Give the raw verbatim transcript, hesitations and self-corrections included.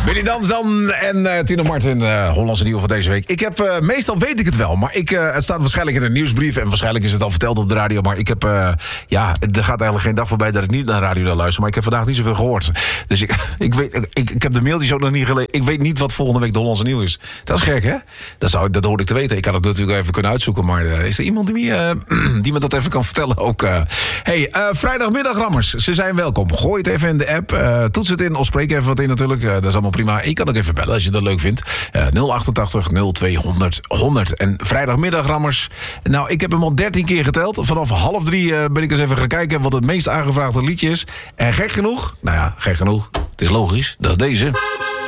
Willy Danzan en uh, Tino Martin, uh, Hollandse nieuwe van deze week. Ik heb, uh, meestal weet ik het wel, maar ik, uh, het staat waarschijnlijk in een nieuwsbrief... en waarschijnlijk is het al verteld op de radio... maar ik heb, uh, ja, er gaat eigenlijk geen dag voorbij dat ik niet naar de radio luister... maar ik heb vandaag niet zoveel gehoord. Dus ik, ik, weet, ik, ik heb de mailtjes ook nog niet gelezen. Ik weet niet wat volgende week de Hollandse nieuw is. Dat is gek, hè? Dat, zou, dat hoor ik te weten. Ik kan het natuurlijk even kunnen uitzoeken... maar uh, is er iemand die, uh, die me dat even kan vertellen ook? Uh. Hey, uh, vrijdagmiddag, rammers. Ze zijn welkom. Gooi het even in de app. Uh, toets het in of spreek even wat in natuurlijk. Uh, dat is allemaal prima. Ik kan ook even bellen als je dat leuk vindt. Uh, nul achtentachtig nul tweehonderd honderd. En vrijdagmiddag, rammers. Nou, ik heb hem al dertien keer geteld. Vanaf half drie uh, ben ik eens even gaan kijken... wat het meest aangevraagde liedje is. En gek genoeg, nou ja, gek genoeg. Het is logisch. Dat is deze.